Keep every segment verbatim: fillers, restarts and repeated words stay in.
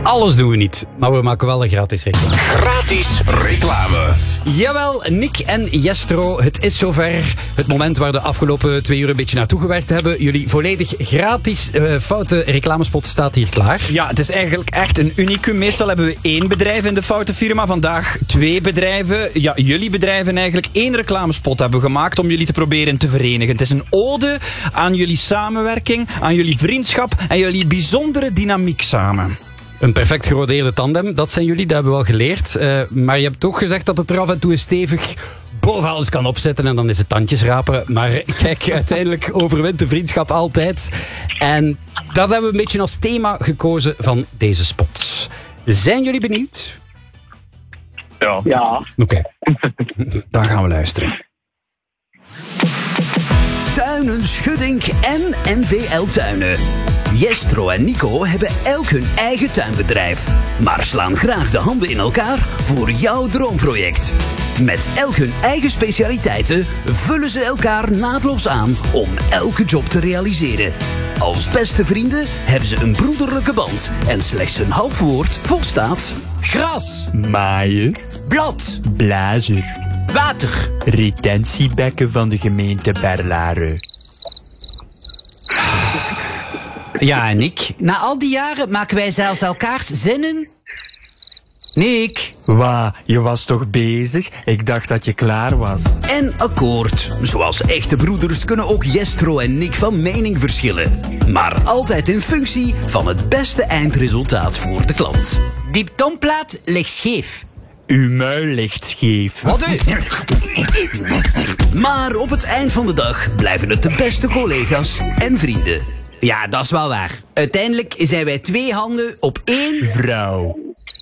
Alles doen we niet, maar we maken wel een gratis reclame. Gratis reclame. Jawel, Nick en Jestro, het is zover. Het moment waar de afgelopen twee uur een beetje naartoe gewerkt hebben. Jullie volledig gratis uh, foute reclamespot staat hier klaar. Ja, het is eigenlijk echt een unicum. Meestal hebben we één bedrijf in de foute firma. Vandaag twee bedrijven. Ja, jullie bedrijven eigenlijk één reclamespot hebben gemaakt om jullie te proberen te verenigen. Het is een ode aan jullie samenwerking, aan jullie vriendschap en jullie bijzondere dynamiek samen. Een perfect gerodeerde tandem, dat zijn jullie, dat hebben we al geleerd. Uh, maar je hebt ook gezegd dat het er af en toe stevig boven alles kan opzetten en dan is het tandjes rapen. Maar kijk, uiteindelijk overwint de vriendschap altijd. En dat hebben we een beetje als thema gekozen van deze spot. Zijn jullie benieuwd? Ja. Ja. Oké. Okay. Dan gaan we luisteren. Tuinen Schuddink en N V L Tuinen. Jestro en Nico hebben elk hun eigen tuinbedrijf, maar slaan graag de handen in elkaar voor jouw droomproject. Met elk hun eigen specialiteiten vullen ze elkaar naadloos aan om elke job te realiseren. Als beste vrienden hebben ze een broederlijke band en slechts een half woord volstaat: gras, maaier, blad, blazer, water, retentiebekken van de gemeente Berlaren. Ja, Nick, na al die jaren maken wij zelfs elkaars zinnen. Nick. Wa, je was toch bezig? Ik dacht dat je klaar was. En akkoord. Zoals echte broeders kunnen ook Jestro en Nick van mening verschillen. Maar altijd in functie van het beste eindresultaat voor de klant. Die betonplaat ligt scheef. Uw muil ligt scheef. Wat u? Maar op het eind van de dag blijven het de beste collega's en vrienden. Ja, dat is wel waar. Uiteindelijk zijn wij twee handen op één vrouw.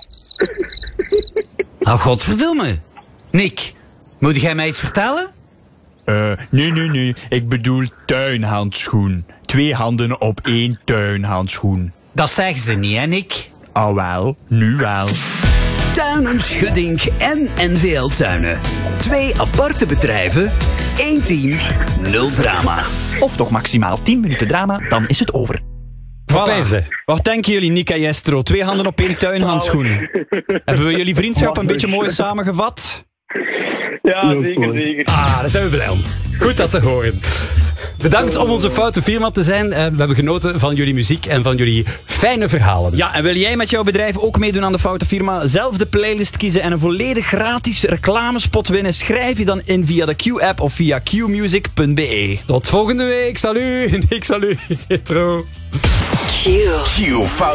Oh, godverdomme. Nick, moet jij mij iets vertellen? Uh, nee, nee, nee. Ik bedoel tuinhandschoen. Twee handen op één tuinhandschoen. Dat zeggen ze niet, hè, Nick? Al wel, nu wel. Tuinen Schuddink en N V L Tuinen. Twee aparte bedrijven, één team, nul drama. Of toch maximaal tien minuten drama, dan is het over. Voilà. Wat denken jullie, Nick en Jestro? Twee handen op één tuinhandschoen. Hebben we jullie vriendschap een beetje mooi samengevat? Ja, zeker, zeker. Ah, daar zijn we blij om. Goed dat te horen. Bedankt om onze foute firma te zijn. We hebben genoten van jullie muziek en van jullie fijne verhalen. Ja, en wil jij met jouw bedrijf ook meedoen aan de foute firma? Zelf de playlist kiezen en een volledig gratis reclamespot winnen? Schrijf je dan in via de Q-app of via q music punt b e. Tot volgende week. Salut. Ik salut. Retro. Q. Q fout.